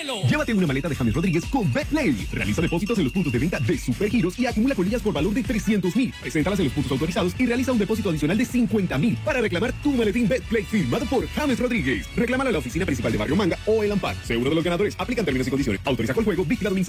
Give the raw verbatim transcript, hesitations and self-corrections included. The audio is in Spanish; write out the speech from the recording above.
cielo. Llévate una maleta de James Rodríguez con Betplay. Realiza depósitos en los puntos de venta de Supergiros y acumula colillas por valor de trescientos mil. Preséntalas en los puntos autorizados y realiza un depósito adicional de cincuenta mil para reclamar tu maletín Betplay firmado por James Rodríguez. Reclámalo a la oficina principal de Barrio Manga o el Ampar. Sé uno de los ganadores. Aplican términos y condiciones. Autoriza con juego. Vigilado